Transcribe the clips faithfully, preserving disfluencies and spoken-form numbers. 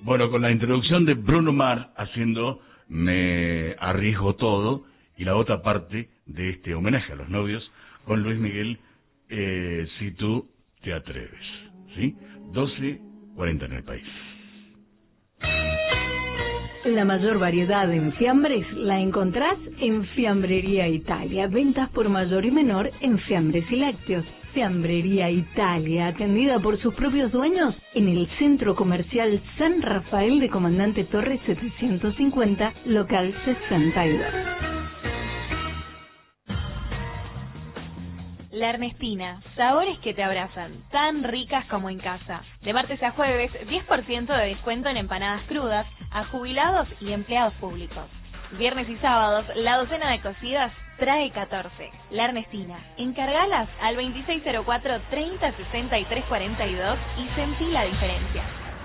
Bueno, con la introducción de Bruno Mars haciendo Me Arriesgo Todo y la otra parte de este homenaje a los novios con Luis Miguel, eh, Si Tú Te Atreves, ¿sí? doce cuarenta en el país. La mayor variedad en fiambres la encontrás en Fiambrería Italia. Ventas por mayor y menor en fiambres y lácteos. Fiambrería Italia, atendida por sus propios dueños en el Centro Comercial San Rafael de Comandante Torres setecientos cincuenta, local sesenta y dos. La Ernestina, sabores que te abrazan, tan ricas como en casa. De martes a jueves, diez por ciento de descuento en empanadas crudas a jubilados y empleados públicos. Viernes y sábados, la docena de cocidas trae catorce. La Ernestina, encargalas al veintiséis cero cuatro, treinta sesenta y tres cuarenta y dos y sentí la diferencia.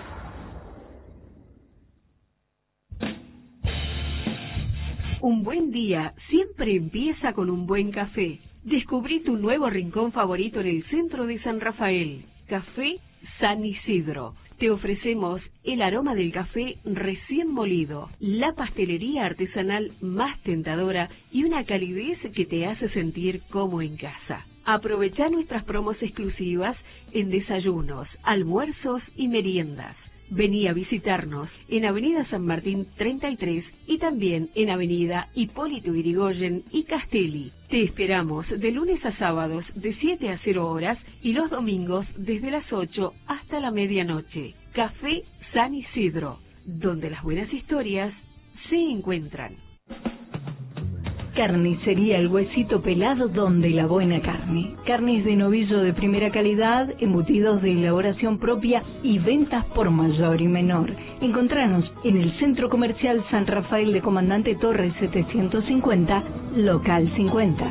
Un buen día siempre empieza con un buen café. Descubrí tu nuevo rincón favorito en el centro de San Rafael, Café San Isidro. Te ofrecemos el aroma del café recién molido, la pastelería artesanal más tentadora y una calidez que te hace sentir como en casa. Aprovecha nuestras promos exclusivas en desayunos, almuerzos y meriendas. Vení a visitarnos en Avenida San Martín treinta y tres y también en Avenida Hipólito Yrigoyen y Castelli. Te esperamos de lunes a sábados de siete a cero horas y los domingos desde las ocho hasta la medianoche. Café San Isidro, donde las buenas historias se encuentran. Carnicería El Huesito Pelado, donde la buena carne. Carnes de novillo de primera calidad, embutidos de elaboración propia y ventas por mayor y menor. Encontranos en el Centro Comercial San Rafael de Comandante Torres setecientos cincuenta, local cincuenta.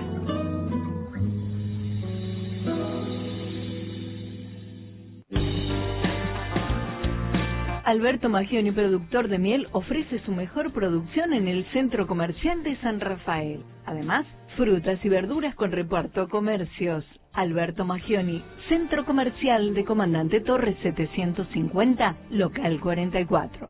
Alberto Magioni, productor de miel, ofrece su mejor producción en el Centro Comercial de San Rafael. Además, frutas y verduras con reparto a comercios. Alberto Magioni, Centro Comercial de Comandante Torres setecientos cincuenta, local cuarenta y cuatro.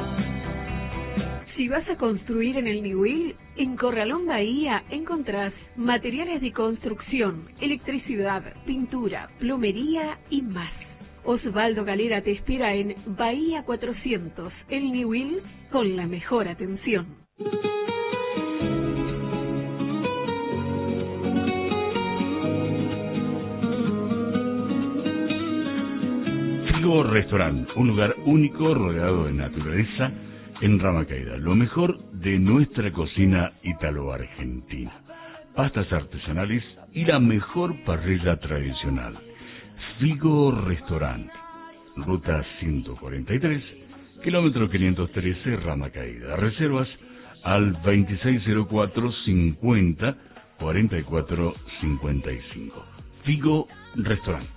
Si vas a construir en el Niwil, en Corralón Bahía encontrás materiales de construcción, electricidad, pintura, plomería y más. Osvaldo Galera te espera en Bahía cuatrocientos, el Niwil, con la mejor atención. Figo Restaurant, un lugar único rodeado de naturaleza en Rama Caída. Lo mejor de nuestra cocina italo-argentina. Pastas artesanales y la mejor parrilla tradicional. Figo Restaurant, ruta ciento cuarenta y tres, kilómetro quinientos trece, Rama Caída. Reservas al veintiséis cero cuatro, cincuenta, cuarenta y cuatro cincuenta y cinco. Figo Restaurant.